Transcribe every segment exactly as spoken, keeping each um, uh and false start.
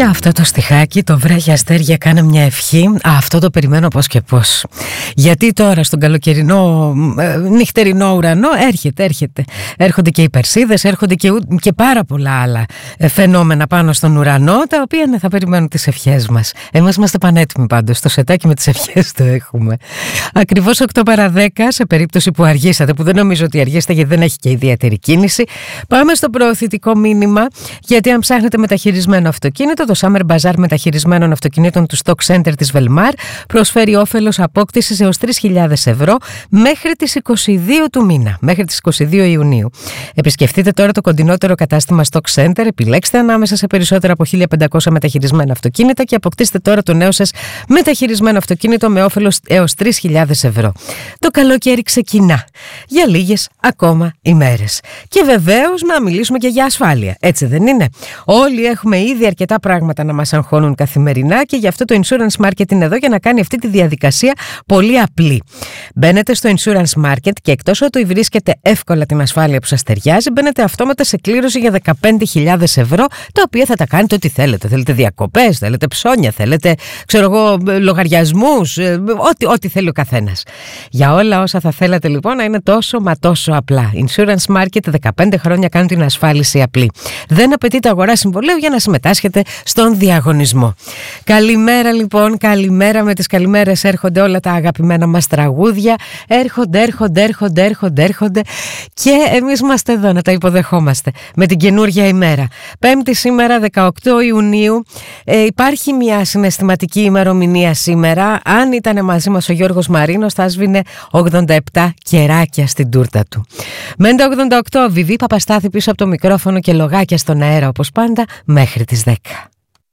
Για αυτό το στιχάκι, το βράχια αστέρια κάνε μια ευχή. Α, αυτό το περιμένω πώς και πώς. Γιατί τώρα στον καλοκαιρινό ε, νυχτερινό ουρανό έρχεται, έρχεται. Έρχονται και οι Περσίδες, έρχονται και, και πάρα πολλά άλλα ε, φαινόμενα πάνω στον ουρανό, τα οποία ναι, θα περιμένουν τις ευχές μας. Εμείς είμαστε πανέτοιμοι πάντως, το σετάκι με τις ευχές το έχουμε. Ακριβώς οκτώ παρά δέκα, σε περίπτωση που αργήσατε, που δεν νομίζω ότι αργήσατε γιατί δεν έχει και ιδιαίτερη κίνηση, πάμε στο προωθητικό μήνυμα, γιατί αν ψάχνετε μεταχειρισμένο αυτοκίνητο, το Summer Bazaar μεταχειρισμένων αυτοκινήτων του Stock Center της Velmar προσφέρει όφελος απόκτησης έως τρεις χιλιάδες ευρώ μέχρι τις είκοσι δύο του μήνα, μέχρι τις είκοσι δύο Ιουνίου. Επισκεφτείτε τώρα το κοντινότερο κατάστημα Stock Center, επιλέξτε ανάμεσα σε περισσότερα από χίλια πεντακόσια μεταχειρισμένα αυτοκίνητα και αποκτήστε τώρα το νέο σας μεταχειρισμένο αυτοκίνητο με όφελος έως τρεις χιλιάδες ευρώ. Το καλοκαίρι ξεκινά για λίγες ακόμα ημέρες. Και βεβαίως να μιλήσουμε και για ασφάλεια, έτσι δεν είναι? Όλοι έχουμε ήδη αρκετά πράγματα να μας αγχώνουν καθημερινά και γι' αυτό το Insurance Market είναι εδώ για να κάνει αυτή τη διαδικασία πολύ απλή. Μπαίνετε στο Insurance Market και εκτός ότι βρίσκετε εύκολα την ασφάλεια που σας ταιριάζει, μπαίνετε αυτόματα σε κλήρωση για δεκαπέντε χιλιάδες ευρώ, τα οποία θα τα κάνετε ό,τι θέλετε. Θέλετε διακοπές, θέλετε ψώνια, θέλετε ξέρω εγώ, λογαριασμούς, ό,τι, ό,τι θέλει ο καθένας. Για όλα όσα θα θέλατε λοιπόν να είναι τόσο μα τόσο απλά. Insurance Market, δεκαπέντε χρόνια κάνουν την ασφάλιση απλή. Δεν απαιτείται αγορά συμβολέου για να συμμετάσχετε στον διαγωνισμό. Καλημέρα λοιπόν, καλημέρα. Με τις καλημέρες έρχονται όλα τα αγαπημένα μας τραγούδια. Έρχονται, έρχονται, έρχονται, έρχονται, έρχονται και εμείς είμαστε εδώ να τα υποδεχόμαστε με την καινούργια ημέρα. Πέμπτη σήμερα, δεκαοκτώ Ιουνίου. Ε, υπάρχει μια συναισθηματική ημερομηνία σήμερα. Αν ήταν μαζί μας ο Γιώργος Μαρίνος, θα σβήνε ογδόντα επτά κεράκια στην τούρτα του. Μέντα ογδόντα οκτώ, Βιβί Παπαστάθη πίσω από το μικρόφωνο και λογάκια στον αέρα όπως πάντα μέχρι τις δέκα.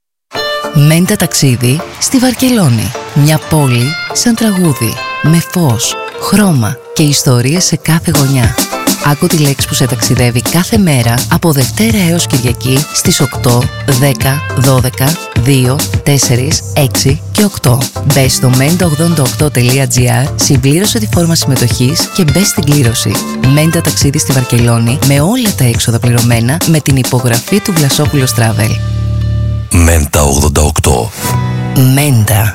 Μέντα ταξίδι στη Βαρκελόνη. Μια πόλη σαν τραγούδι, με φως, χρώμα και ιστορίες σε κάθε γωνιά. Άκου τη λέξη που σε ταξιδεύει κάθε μέρα από Δευτέρα έως Κυριακή στις οκτώ, δέκα, δώδεκα, δύο, τέσσερα, έξι και οκτώ. Μπες στο μέντα ογδόντα οκτώ τελεία τζι άρ, συμπλήρωσε τη φόρμα συμμετοχής και μπες στην κλήρωση. Μέντα ταξίδι στη Βαρκελόνη με όλα τα έξοδα πληρωμένα με την υπογραφή του Βλασόπουλος Travel. Μέντα ογδόντα οκτώ. Μέντα.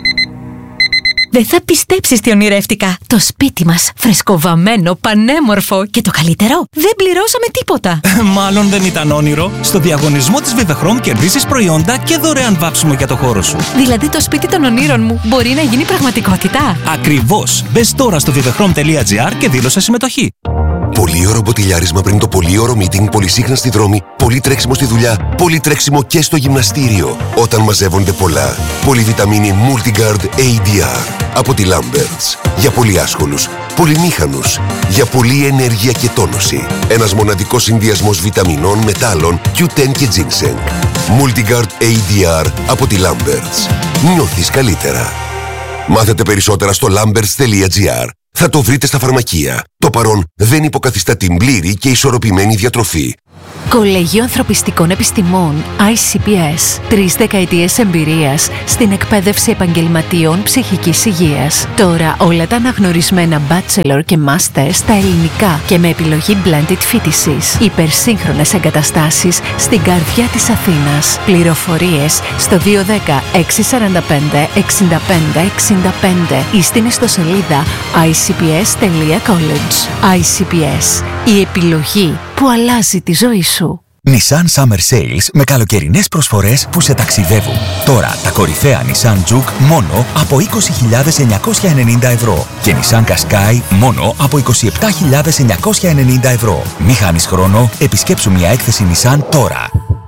Δεν θα πιστέψεις τι ονειρεύτηκα. Το σπίτι μας, φρεσκοβαμμένο, πανέμορφο και το καλύτερο, δεν πληρώσαμε τίποτα. Μάλλον δεν ήταν όνειρο. Στο διαγωνισμό της Vivechrome κερδίζεις προϊόντα και δωρεάν βάψιμο για το χώρο σου. Δηλαδή το σπίτι των ονείρων μου μπορεί να γίνει πραγματικότητα. Ακριβώς. Μπες τώρα στο vivechrome τελεία τζι άρ και δήλωσε συμμετοχή. Πολύωρο μποτιλιάρισμα πριν το πολύωρο meeting, πολυσύχνα στη δρόμη, πολύ τρέξιμο στη δουλειά, πολύ τρέξιμο και στο γυμναστήριο. Όταν μαζεύονται πολλά. Πολυβιταμίνη Multigard έι ντι αρ από τη Lamberts. Για πολύ άσχολους, πολυμήχανους, για πολλή ενέργεια και τόνωση. Ένας μοναδικός συνδυασμός βιταμινών, μετάλλων, κιου τεν και ginseng. Multigard έι ντι αρ από τη Lamberts. Νιώθεις καλύτερα. Μάθετε περισσότερα στο lamberts τελεία τζι άρ. Θα το βρείτε στα φαρμακεία. Το παρόν δεν υποκαθιστά την πλήρη και ισορροπημένη διατροφή. Κολέγιο Ανθρωπιστικών Επιστημών άι σι πι ες. Τρεις δεκαετίες εμπειρίας στην εκπαίδευση επαγγελματίων ψυχικής υγείας. Τώρα όλα τα αναγνωρισμένα bachelor και master στα ελληνικά και με επιλογή blended φοιτησης. Υπερσύγχρονες εγκαταστάσεις στην καρδιά της Αθήνας. Πληροφορίες στο δύο ένα μηδέν έξι τέσσερα πέντε εξήντα πέντε εξήντα πέντε ή στην ιστοσελίδα άι σι πι ες τελεία college. άι σι πι ες. Η επιλογή που αλλάζει τη ζωή σου. Nissan Summer Sales με καλοκαιρινές προσφορές που σε ταξιδεύουν. Τώρα τα κορυφαία Nissan Juke μόνο από είκοσι χιλιάδες εννιακόσια ενενήντα ευρώ και Nissan Qashqai μόνο από είκοσι επτά χιλιάδες εννιακόσια ενενήντα ευρώ. Μη χάνεις χρόνο, επισκέψου μια έκθεση Nissan τώρα.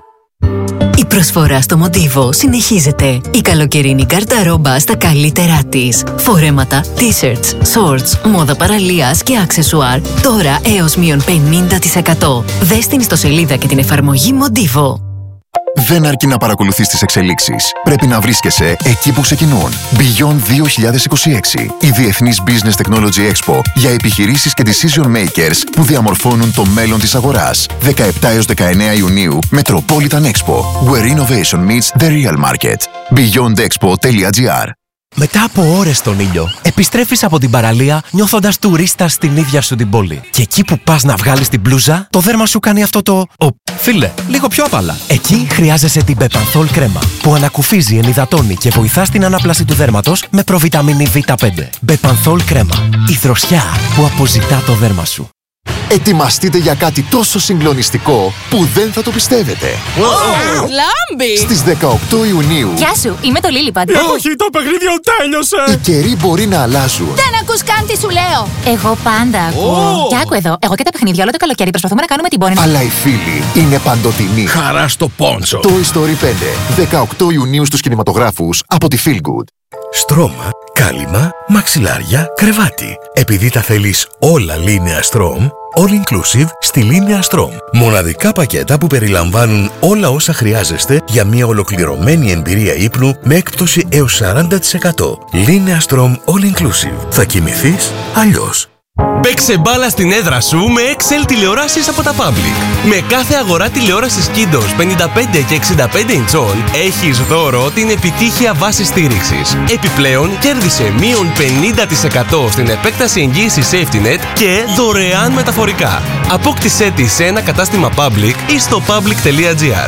Η προσφορά στο Μοντίβο συνεχίζεται. Η καλοκαιρινή καρταρόμπα στα καλύτερά της. Φορέματα, t-shirts, shorts, μόδα παραλίας και αξεσουάρ. Τώρα έως μείον πενήντα τοις εκατό. Δες την ιστοσελίδα και την εφαρμογή Μοντίβο. Δεν αρκεί να παρακολουθείς τις εξελίξεις. Πρέπει να βρίσκεσαι εκεί που ξεκινούν. Beyond δύο χιλιάδες είκοσι έξι. Η Διεθνής Business Technology Expo για επιχειρήσεις και decision makers που διαμορφώνουν το μέλλον της αγοράς. δεκαεπτά έως δεκαεννέα Ιουνίου, Metropolitan Expo. Where innovation meets the real market. beyond expo τελεία τζι άρ. Μετά από ώρες στον ήλιο, επιστρέφεις από την παραλία νιώθοντας τουρίστας στην ίδια σου την πόλη. Και εκεί που πας να βγάλεις την μπλούζα, το δέρμα σου κάνει αυτό το... Ο, φίλε, λίγο πιο απαλά. Εκεί χρειάζεσαι την Bepanthol κρέμα, που ανακουφίζει, ενυδατώνει και βοηθά στην ανάπλαση του δέρματος με προβιταμίνη βι πέντε. Bepanthol κρέμα. Η δροσιά που αποζητά το δέρμα σου. Ετοιμαστείτε για κάτι τόσο συγκλονιστικό που δεν θα το πιστεύετε. Oh, Λάμπη! Στις δεκαοκτώ Ιουνίου. Γεια σου, είμαι το Λίλιπαντ. Όχι, το παιχνίδι τέλειωσε! Οι καιροί μπορεί να αλλάζουν. Δεν ακούς καν τι σου λέω! Εγώ πάντα ακούω. Κι άκου εδώ, εγώ και τα παιχνίδια όλο το καλοκαίρι προσπαθούμε να κάνουμε την πόνη. Αλλά οι φίλοι είναι παντοτινοί. Χαρά στο πόντσο. Toy Story πέντε, δεκαοκτώ Ιουνίου στους κινηματογράφους από τη Feel Good. Στρώμα, κάλυμα, μαξιλάρια, κρεβάτι. Επειδή τα θέλεις όλα Linea Strom, all inclusive στη Linea Strom. Μοναδικά πακέτα που περιλαμβάνουν όλα όσα χρειάζεστε για μια ολοκληρωμένη εμπειρία ύπνου με έκπτωση έως σαράντα τοις εκατό. Linea Strom all inclusive. Θα κοιμηθείς αλλιώς. Παίξε μπάλα στην έδρα σου με Excel τηλεοράσεις από τα Public. Με κάθε αγορά τηλεόρασης Kindos πενήντα πέντε και εξήντα πέντε ιντσών έχεις δώρο την επιτύχεια βάση στήριξης. Επιπλέον κέρδισε μείον πενήντα τοις εκατό στην επέκταση εγγύησης SafetyNet και δωρεάν μεταφορικά. Απόκτησέ τη σε ένα κατάστημα Public ή στο public τελεία gr.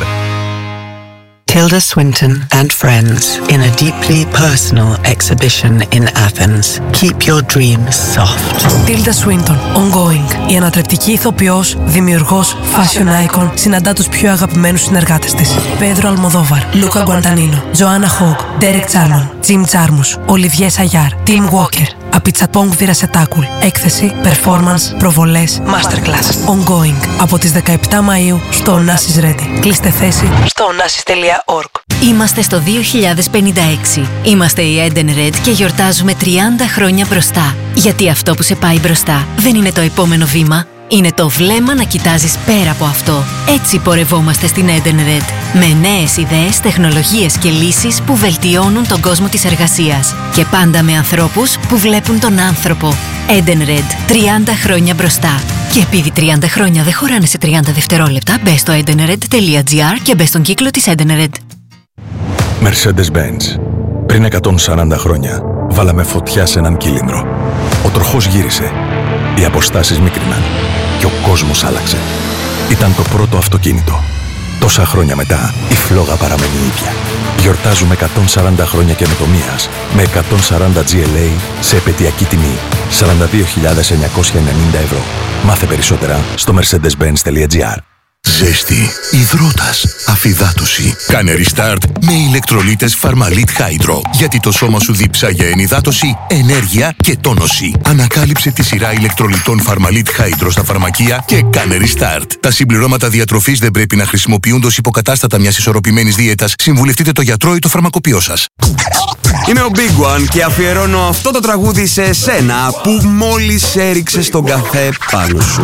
Tilda Swinton and friends in a deeply personal exhibition in Athens. Keep your dreams soft. Tilda Swinton, ongoing. Η ανατρεπτική ηθοποιός, δημιουργός, fashion icon, συναντά τους πιο αγαπημένους συνεργάτες της. Πέδρο Αλμοδόβαρ, Λούκα Γκουαντανίνο, Τζοάννα Χόγκ, Ντέρεκ Τσάρμον, Τζιμ Τζάρμους, Ολιβιέ Σαγιάρ, Τιμ Walker. Απιτσαπόγκ Βιρασετάκουλ. Έκθεση, performance, προβολές, masterclass. Ongoing. Από τις δεκαεπτά Μαΐου στο Onassis Ready. Κλείστε θέση στο onassis τελεία org. Είμαστε στο δύο χιλιάδες πενήντα έξι. Είμαστε η Eden Red και γιορτάζουμε τριάντα χρόνια μπροστά. Γιατί αυτό που σε πάει μπροστά δεν είναι το επόμενο βήμα. Είναι το βλέμμα να κοιτάζεις πέρα από αυτό. Έτσι πορευόμαστε στην Eden Red. Με νέες ιδέες, τεχνολογίες και λύσεις που βελτιώνουν τον κόσμο της εργασίας. Και πάντα με ανθρώπους που βλέπουν τον άνθρωπο. Eden Red. τριάντα χρόνια μπροστά. Και επειδή τριάντα χρόνια δεν χωράνε σε τριάντα δευτερόλεπτα, μπες στο edenred τελεία gr και μπες στον κύκλο της Eden Red. Mercedes-Benz. Πριν εκατόν σαράντα χρόνια, βάλαμε φωτιά σε έναν κύλινδρο. Ο τροχός γύρισε. Οι αποστάσεις μίκριναν. Και ο κόσμος άλλαξε. Ήταν το πρώτο αυτοκίνητο. Τόσα χρόνια μετά, η φλόγα παραμένει ίδια. Γιορτάζουμε εκατόν σαράντα χρόνια καινοτομίας με εκατόν σαράντα τζι ελ έι σε επαιτειακή τιμή σαράντα δύο χιλιάδες εννιακόσια ενενήντα ευρώ. Μάθε περισσότερα στο mercedes benz τελεία gr. Ζέστη, υδρότας, αφυδάτωση. Κάνε restart με ηλεκτρολίτες Pharmalit Hydro. Γιατί το σώμα σου δίψα για ενυδάτωση, ενέργεια και τόνωση. Ανακάλυψε τη σειρά ηλεκτρολιτών Pharmalit Hydro στα φαρμακεία και κάνε restart. Τα συμπληρώματα διατροφής δεν πρέπει να χρησιμοποιούνται ως υποκατάστατα μιας ισορροπημένης δίαιτας. Συμβουλευτείτε το γιατρό ή το φαρμακοποιό σας. Είμαι ο Big One και αφιερώνω αυτό το τραγούδι σε εσένα που μόλις έριξες τον καφέ πάνω σου.